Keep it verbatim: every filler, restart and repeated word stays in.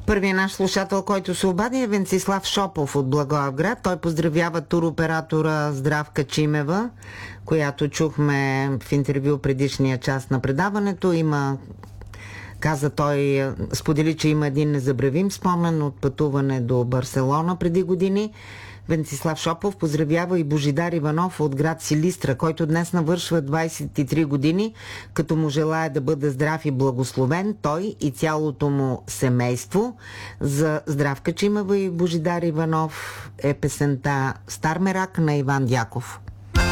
Първият наш слушател, който се обади, е Венцислав Шопов от Благоевград. Той поздравява туроператора Здравка Чимева, която чухме в интервю предишния част на предаването. Има, каза той, сподели, че има един незабравим спомен от пътуване до Барселона преди години. Венцислав Шопов поздравява и Божидар Иванов от град Силистра, който днес навършва двайсет и три години, като му желая да бъде здрав и благословен той и цялото му семейство. За Здравка Чимева и Божидар Иванов е песента "Стар мерак" на Иван Дяков.